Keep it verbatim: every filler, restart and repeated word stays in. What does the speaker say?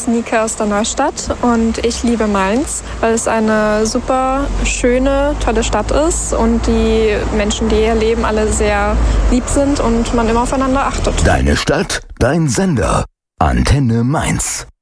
ist Nike aus der Neustadt und ich liebe Mainz, weil es eine super schöne, tolle Stadt ist und die Menschen, die hier leben, alle sehr lieb sind und man immer aufeinander achtet. Deine Stadt, dein Sender. Antenne Mainz.